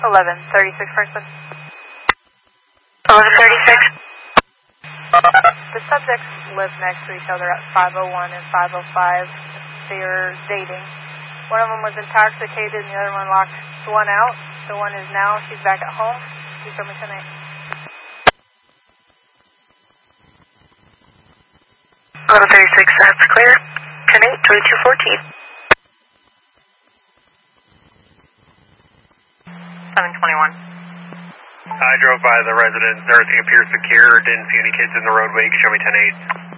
1136 Franklin. 1136. The subjects live next to each other at 501 and 505. They are dating. One of them was intoxicated and the other one locked one out. The one is now, she's back at home. She's coming tonight. 1136, that's clear. 10-8, 2214. 721. I drove by the residence. Everything appears secure. Didn't see any kids in the roadway. Show me 10-8.